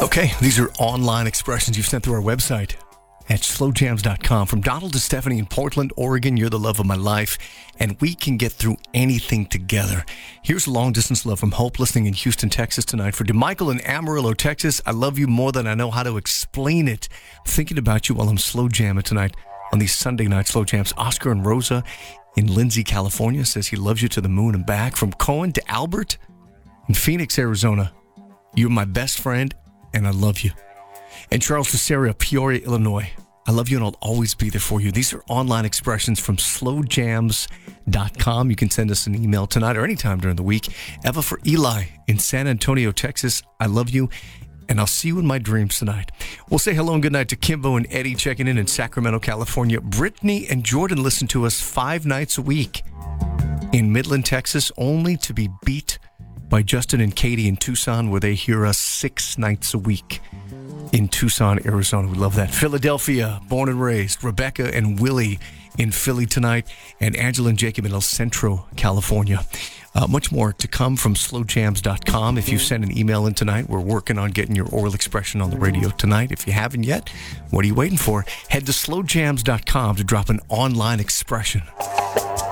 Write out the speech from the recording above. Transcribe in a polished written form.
Okay, these are online expressions you've sent through our website at slowjams.com. From Donald to Stephanie in Portland, Oregon, you're the love of my life, and we can get through anything together. Here's long distance love from Hope, listening in Houston, Texas tonight. For DeMichael in Amarillo, Texas, I love you more than I know how to explain it. I'm thinking about you while I'm slow jamming tonight on these Sunday night slow jams. Oscar and Rosa in Lindsay, California, says he loves you to the moon and back. From Cohen to Albert in Phoenix, Arizona, you're my best friend, and I love you. And Charles Casaria, Peoria, Illinois, I love you and I'll always be there for you. These are online expressions from slowjams.com. You can send us an email tonight or anytime during the week. Eva for Eli in San Antonio, Texas, I love you and I'll see you in my dreams tonight. We'll say hello and good night to Kimbo and Eddie checking in Sacramento, California. Brittany and Jordan listen to us 5 nights a week in Midland, Texas, only to be beat by Justin and Katie in Tucson, where they hear us 6 nights a week in Tucson, Arizona. We love that. Philadelphia, born and raised. Rebecca and Willie in Philly tonight, and Angela and Jacob in El Centro, California. Much more to come from slowjams.com. If you send an email in tonight, we're working on getting your oral expression on the radio tonight. If you haven't yet, what are you waiting for? Head to slowjams.com to drop an online expression.